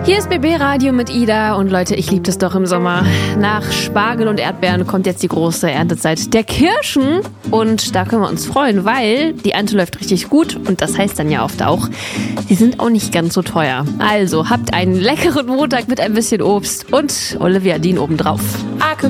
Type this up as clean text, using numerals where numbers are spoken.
Hier ist BB Radio mit Ida und Leute, ich liebe das doch im Sommer. Nach Spargel und Erdbeeren kommt jetzt die große Erntezeit der Kirschen und da können wir uns freuen, weil die Ernte läuft richtig gut und das heißt dann ja oft auch, sie sind auch nicht ganz so teuer. Also habt einen leckeren Montag mit ein bisschen Obst und Olivia Dean obendrauf.